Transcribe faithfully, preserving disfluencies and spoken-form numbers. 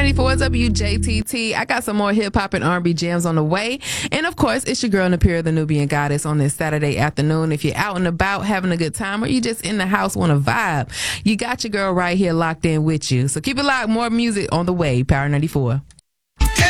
ninety-four W J T T. I got some more hip-hop and R and B jams on the way. And, of course, it's your girl, Napira, the Nubian Goddess, on this Saturday afternoon. If you're out and about having a good time or you just in the house want to vibe, you got your girl right here locked in with you. So keep it locked. More music on the way. Power ninety-four.